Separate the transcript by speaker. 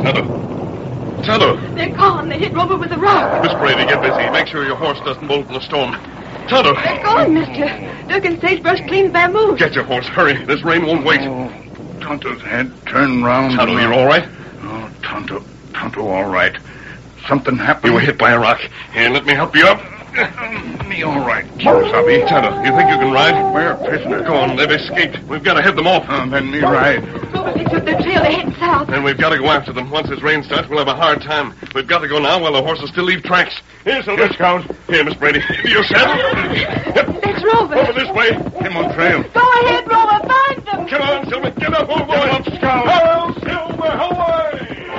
Speaker 1: Tonto!
Speaker 2: They're gone. They hit Rover with a rock.
Speaker 1: Miss Brady, get busy. Make sure your horse doesn't bolt in the storm. Tonto!
Speaker 2: They're gone, mister. Dirk and Sagebrush cleaned bamboo.
Speaker 1: Get your horse. Hurry. This rain won't wait.
Speaker 3: Oh, Tonto's head turned round.
Speaker 1: Tonto, you're all right?
Speaker 3: Oh, Tonto, all right. Something happened.
Speaker 1: You were hit by a rock. Here, let me help you up.
Speaker 3: Me all right, Kimosabe.
Speaker 1: Tonto, you think you can ride?
Speaker 3: We're prisoners.
Speaker 1: Go on, they've escaped. We've got to head them off.
Speaker 3: Then me ride.
Speaker 2: Rover, they took their trail. They're heading south.
Speaker 1: And we've got to go after them. Once this rain starts, we'll have a hard time. We've got to go now while the horses still leave tracks. Here, Silver.
Speaker 3: Yes, Scout.
Speaker 1: Here, Miss Brady. You saddle.
Speaker 2: That's Rover.
Speaker 1: Over this way.
Speaker 3: Him on trail.
Speaker 2: Go ahead, Rover. Find them.
Speaker 1: Come on, Silver. Get up, old boy.
Speaker 3: Get up, Scout.
Speaker 1: Hello, Silver. Away.